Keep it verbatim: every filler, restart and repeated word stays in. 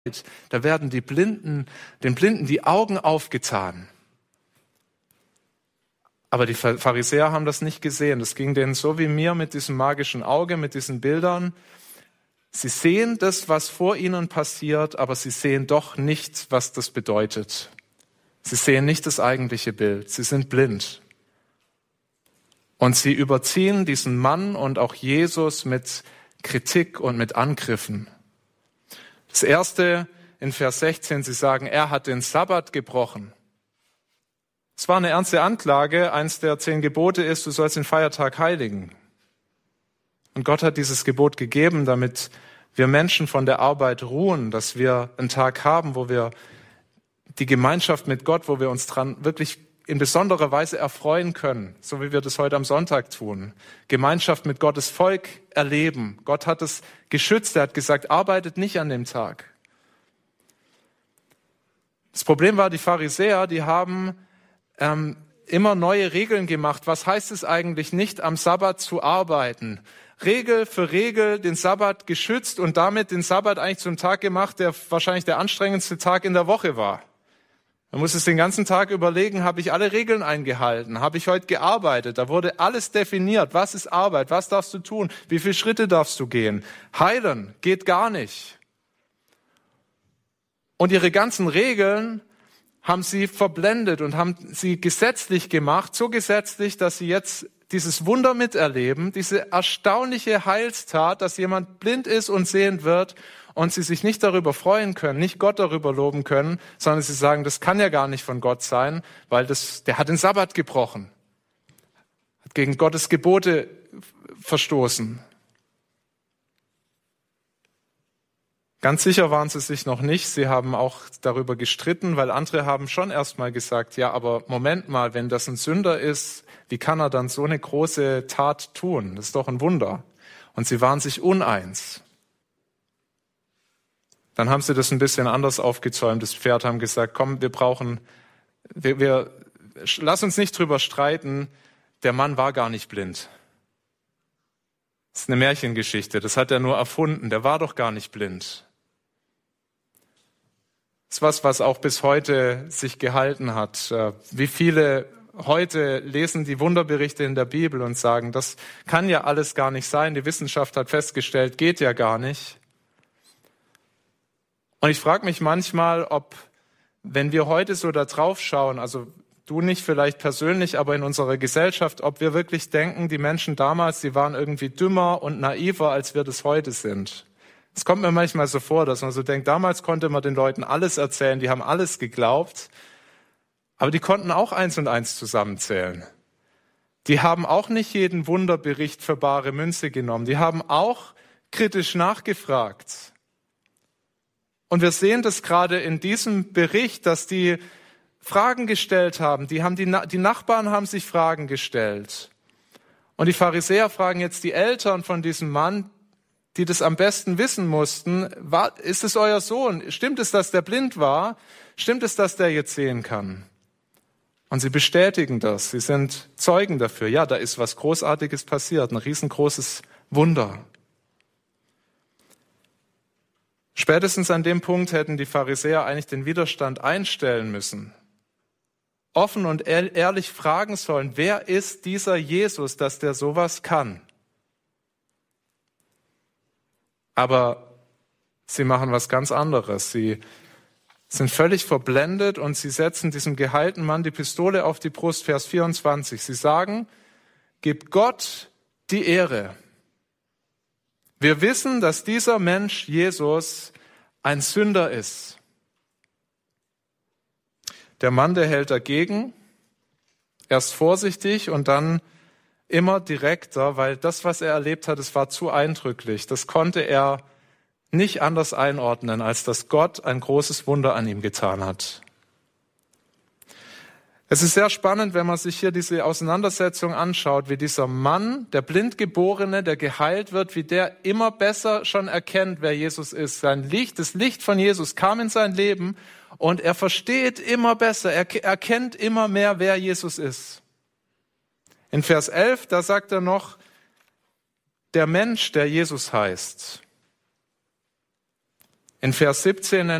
Da werden die Blinden, den Blinden die Augen aufgetan. Aber die Pharisäer haben das nicht gesehen. Das ging denen so wie mir mit diesem magischen Auge, mit diesen Bildern. Sie sehen das, was vor ihnen passiert, aber sie sehen doch nicht, was das bedeutet. Sie sehen nicht das eigentliche Bild. Sie sind blind. Und sie überziehen diesen Mann und auch Jesus mit Kritik und mit Angriffen. Das erste in Vers sechzehn, sie sagen, er hat den Sabbat gebrochen. Es war eine ernste Anklage. Eins der zehn Gebote ist, du sollst den Feiertag heiligen. Und Gott hat dieses Gebot gegeben, damit wir Menschen von der Arbeit ruhen, dass wir einen Tag haben, wo wir die Gemeinschaft mit Gott, wo wir uns dran wirklich in besonderer Weise erfreuen können, so wie wir das heute am Sonntag tun. Gemeinschaft mit Gottes Volk erleben. Gott hat es geschützt. Er hat gesagt, arbeitet nicht an dem Tag. Das Problem war, die Pharisäer, die haben ähm, immer neue Regeln gemacht. Was heißt es eigentlich, nicht am Sabbat zu arbeiten? Regel für Regel den Sabbat geschützt und damit den Sabbat eigentlich zum Tag gemacht, der wahrscheinlich der anstrengendste Tag in der Woche war. Man muss es den ganzen Tag überlegen, habe ich alle Regeln eingehalten? Habe ich heute gearbeitet? Da wurde alles definiert. Was ist Arbeit? Was darfst du tun? Wie viele Schritte darfst du gehen? Heilen geht gar nicht. Und ihre ganzen Regeln haben sie verblendet und haben sie gesetzlich gemacht, so gesetzlich, dass sie jetzt dieses Wunder miterleben, diese erstaunliche Heilstat, dass jemand blind ist und sehend wird und sie sich nicht darüber freuen können, nicht Gott darüber loben können, sondern sie sagen, das kann ja gar nicht von Gott sein, weil das, der hat den Sabbat gebrochen, hat gegen Gottes Gebote verstoßen. Ganz sicher waren sie sich noch nicht. Sie haben auch darüber gestritten, weil andere haben schon erstmal gesagt, ja, aber Moment mal, wenn das ein Sünder ist, wie kann er dann so eine große Tat tun? Das ist doch ein Wunder. Und sie waren sich uneins. Dann haben sie das ein bisschen anders aufgezäumt, das Pferd, haben gesagt, komm, wir brauchen, wir, wir, lass uns nicht drüber streiten, der Mann war gar nicht blind. Das ist eine Märchengeschichte, das hat er nur erfunden, der war doch gar nicht blind. Das ist was, was auch bis heute sich gehalten hat. Wie viele heute lesen die Wunderberichte in der Bibel und sagen, das kann ja alles gar nicht sein, die Wissenschaft hat festgestellt, geht ja gar nicht. Und ich frage mich manchmal, ob, wenn wir heute so da drauf schauen, also du nicht vielleicht persönlich, aber in unserer Gesellschaft, ob wir wirklich denken, die Menschen damals, die waren irgendwie dümmer und naiver, als wir das heute sind. Es kommt mir manchmal so vor, dass man so denkt, damals konnte man den Leuten alles erzählen, die haben alles geglaubt, aber die konnten auch eins und eins zusammenzählen. Die haben auch nicht jeden Wunderbericht für bare Münze genommen, die haben auch kritisch nachgefragt. Und wir sehen das gerade in diesem Bericht, dass die Fragen gestellt haben. Die, haben die, die Nachbarn haben sich Fragen gestellt. Und die Pharisäer fragen jetzt die Eltern von diesem Mann, die das am besten wissen mussten, war, ist es euer Sohn? Stimmt es, dass der blind war? Stimmt es, dass der jetzt sehen kann? Und sie bestätigen das. Sie sind Zeugen dafür. Ja, da ist was Großartiges passiert, ein riesengroßes Wunder. Spätestens an dem Punkt hätten die Pharisäer eigentlich den Widerstand einstellen müssen. Offen und ehrlich fragen sollen, wer ist dieser Jesus, dass der sowas kann? Aber sie machen was ganz anderes. Sie sind völlig verblendet und sie setzen diesem geheilten Mann die Pistole auf die Brust, Vers vierundzwanzig. Sie sagen, gib Gott die Ehre. Wir wissen, dass dieser Mensch, Jesus, ein Sünder ist. Der Mann, der hält dagegen, erst vorsichtig und dann immer direkter, weil das, was er erlebt hat, es war zu eindrücklich. Das konnte er nicht anders einordnen, als dass Gott ein großes Wunder an ihm getan hat. Es ist sehr spannend, wenn man sich hier diese Auseinandersetzung anschaut, wie dieser Mann, der Blindgeborene, der geheilt wird, wie der immer besser schon erkennt, wer Jesus ist. Sein Licht, das Licht von Jesus kam in sein Leben und er versteht immer besser, er erkennt immer mehr, wer Jesus ist. In Vers elf, da sagt er noch, der Mensch, der Jesus heißt. In Vers siebzehn